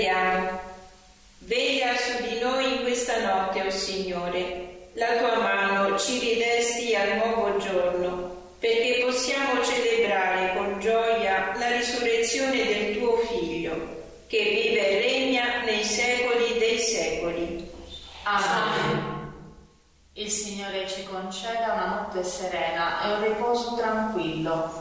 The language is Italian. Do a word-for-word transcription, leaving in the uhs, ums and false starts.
Veglia su di noi in questa notte, o Signore. La tua mano ci ridesti al nuovo giorno, perché possiamo celebrare con gioia la risurrezione del tuo Figlio, che vive e regna nei secoli dei secoli. Amen. Il Signore ci conceda una notte serena e un riposo tranquillo.